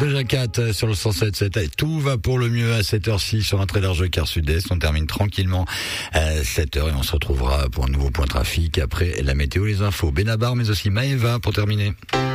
Doja Cat sur le 107.7. Tout va pour le mieux à cette heure-ci sur un très large quart sud-est. On termine tranquillement à 7h et on se retrouvera pour un nouveau point trafic après la météo, les infos. Benabar, mais aussi Maëva pour terminer.